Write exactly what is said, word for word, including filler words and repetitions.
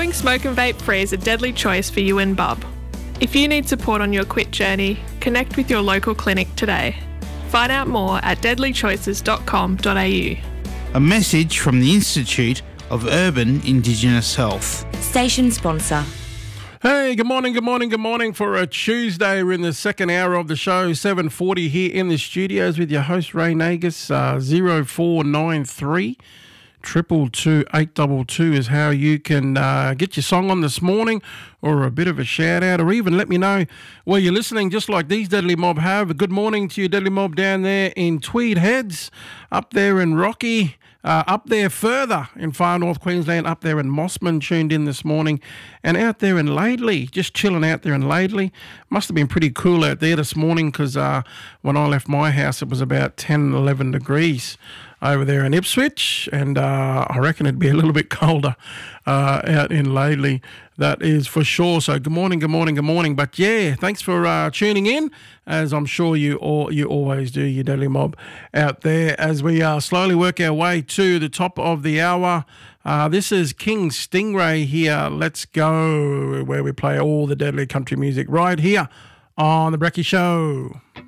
Going smoke and vape free is a deadly choice for you and Bub. If you need support on your quit journey, connect with your local clinic today. Find out more at deadly choices dot com dot a u. A message from the Institute of Urban Indigenous Health. Station sponsor. Hey, good morning, good morning, good morning for a Tuesday. We're in the second hour of the show, seven forty here in the studios with your host, Ray Nagus. uh, zero four nine three Triple two eight double two is how you can uh, get your song on this morning, or a bit of a shout out, or even let me know where you're listening, just like these Deadly Mob have. A good morning to you, Deadly Mob, down there in Tweed Heads, up there in Rocky, uh, up there further in far north Queensland, up there in Mossman, tuned in this morning, and out there in Laidley, just chilling out there in Laidley. Must have been pretty cool out there this morning, because uh, when I left my house it was about ten, eleven degrees over there in Ipswich, and uh, I reckon it'd be a little bit colder uh, out in Laidley, that is for sure. So good morning, good morning, good morning. But yeah, thanks for uh, tuning in, as I'm sure you all, you always do, you Deadly Mob out there, as we uh, slowly work our way to the top of the hour. Uh, this is King Stingray here. Let's go, where we play all the deadly country music right here on The Brekkie Show.